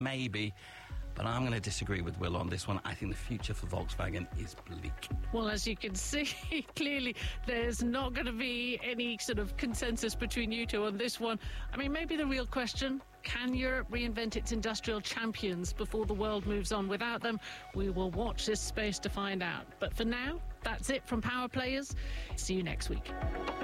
maybe. But I'm going to disagree with Will on this one. I think the future for Volkswagen is bleak. Well, as you can see, clearly there's not going to be any sort of consensus between you two on this one. I mean, maybe the real question, can Europe reinvent its industrial champions before the world moves on without them? We will watch this space to find out. But for now, that's it from Power Players. See you next week.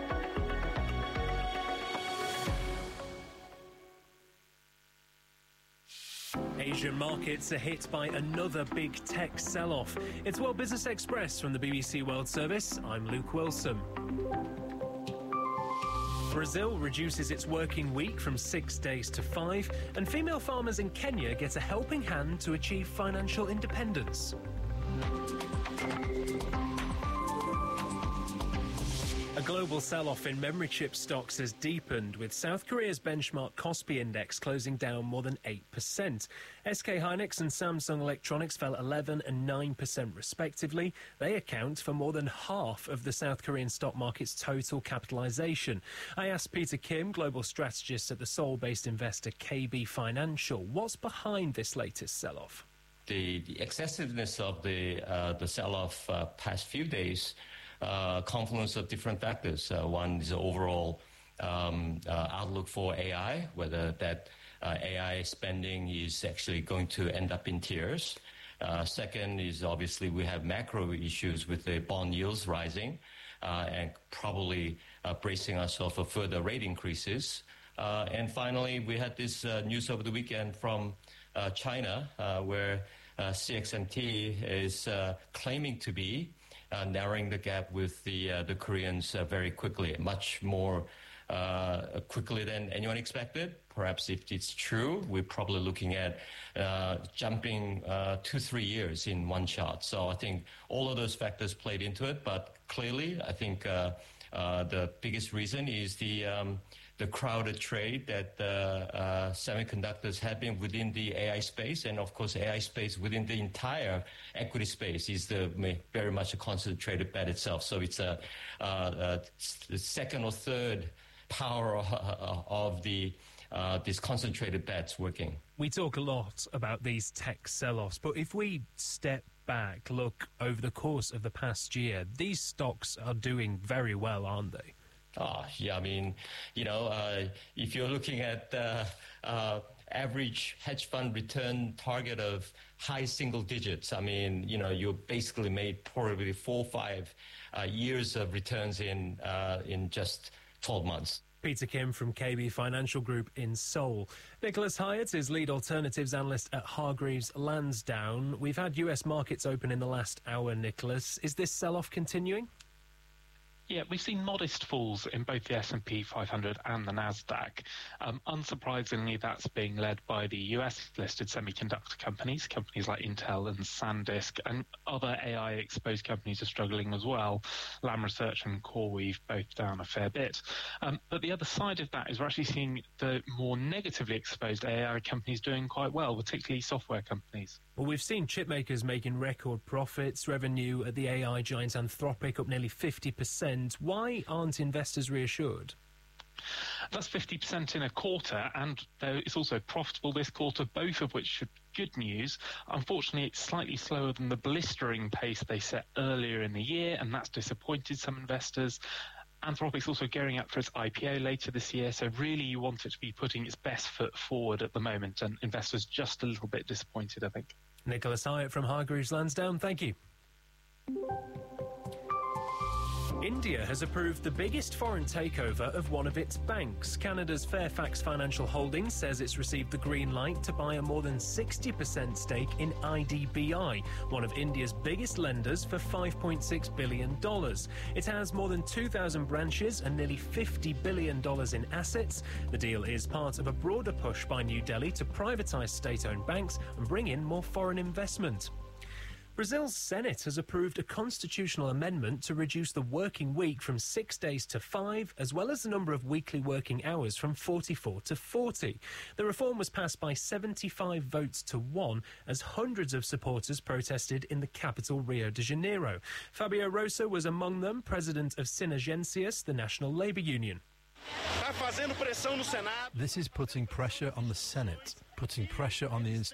Asian markets are hit by another big tech sell-off. It's World Business Express from the BBC World Service. I'm Luke Wilson. Brazil reduces its working week from 6 days to 5, and female farmers in Kenya get a helping hand to achieve financial independence. A global sell-off in memory chip stocks has deepened, with South Korea's benchmark Kospi index closing down more than 8%. SK Hynix and Samsung Electronics fell 11% and 9% respectively. They account for more than half of the South Korean stock market's total capitalisation. I asked Peter Kim, global strategist at the Seoul-based investor KB Financial, what's behind this latest sell-off? The excessiveness of the sell-off past few days, confluence of different factors. One is the overall outlook for AI, whether that AI spending is actually going to end up in tears. Second is obviously we have macro issues with the bond yields rising and probably bracing ourselves for further rate increases. And finally, we had this news over the weekend from China, where CXMT is claiming to be narrowing the gap with the Koreans very quickly, much more quickly than anyone expected. Perhaps if it's true, we're probably looking at jumping 2-3 years in one shot. So I think all of those factors played into it, but clearly I think the biggest reason is the crowded trade that semiconductors have been within the AI space, and of course AI space within the entire equity space is very much a concentrated bet itself. So it's the second or third power of these concentrated bets working. We talk a lot about these tech sell-offs, but if we step back, look over the course of the past year, these stocks are doing very well, aren't they? Yeah, I mean, if you're looking at average hedge fund return target of high single digits, I mean, you basically made probably 4 or 5 years of returns in just 12 months. Peter Kim from KB Financial Group in Seoul. Nicholas Hyatt is lead alternatives analyst at Hargreaves Lansdown. We've had US markets open in the last hour, Nicholas. Is this sell-off continuing? Yeah, we've seen modest falls in both the S&P 500 and the Nasdaq. Unsurprisingly, that's being led by the US-listed semiconductor companies like Intel and SanDisk, and other AI-exposed companies are struggling as well. Lam Research and CoreWeave both down a fair bit. But the other side of that is we're actually seeing the more negatively exposed AI companies doing quite well, particularly software companies. Well, we've seen chip makers making record profits, revenue at the AI giant Anthropic up nearly 50%. Why aren't investors reassured? That's 50% in a quarter, and it's also profitable this quarter, both of which should be good news. Unfortunately, it's slightly slower than the blistering pace they set earlier in the year, and that's disappointed some investors. Anthropic's also gearing up for its IPO later this year, so really you want it to be putting its best foot forward at the moment, and investors just a little bit disappointed, I think. Nicholas Hyatt from Hargreaves Lansdown, thank you. India has approved the biggest foreign takeover of one of its banks. Canada's Fairfax Financial Holdings says it's received the green light to buy a more than 60% stake in IDBI, one of India's biggest lenders, for $5.6 billion. It has more than 2,000 branches and nearly $50 billion in assets. The deal is part of a broader push by New Delhi to privatise state-owned banks and bring in more foreign investment. Brazil's Senate has approved a constitutional amendment to reduce the working week from 6 days to 5, as well as the number of weekly working hours from 44 to 40. The reform was passed by 75 votes to 1, as hundreds of supporters protested in the capital, Rio de Janeiro. Fabio Rosa was among them, president of Sinagencias, the national labour union. This is putting pressure on the Senate, putting pressure on the